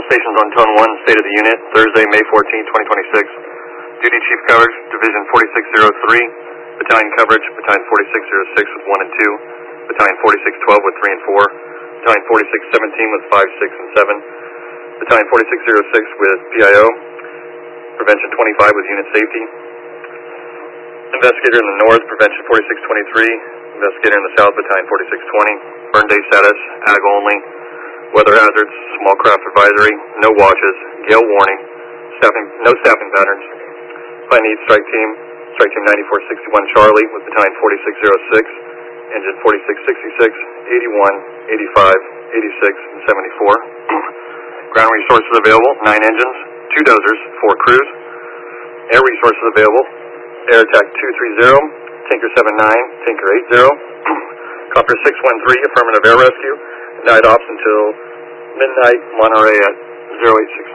Stations on Tone 1, State of the Unit, Thursday, May 14, 2026. Duty Chief Coverage, Division 4603. Battalion Coverage, Battalion 4606 with 1 and 2. Battalion 4612 with 3 and 4. Battalion 4617 with 5, 6, and 7. Battalion 4606 with PIO. Prevention 25 with Unit Safety. Investigator in the North, Prevention 4623. Investigator in the South, Battalion 4620. Burn day status, ag only. Weather hazards, small craft advisory, no watches, gale warning, no staffing patterns. Plan needs strike team 9461 Charlie with Battalion 4606, engine 4666, 81, 85, 86, and 74. Ground resources available, 9 engines, 2 dozers, 4 crews. Air resources available, Air Attack 230, Tinker 79, Tinker 80, Copter 613, Affirmative Air Rescue. Night ops until midnight, Monterey at 0860.